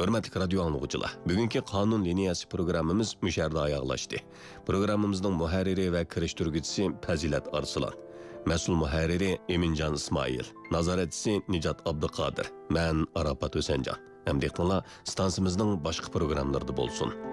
Hörmətli radio anlıqçılar, bugünkü qanun liniyası programımız müşərdə ayaqlaşdı. Programımızın mühərriri və kirişdirgücüsü Pəzilət Arslan. Məsul mühərriri Emincan İsmail. Nazaretçisi Nicat Abduqadir. Mən Arafat Ösəncan. Əmdəqinla stansımızın başqa proqramlarında bolsun.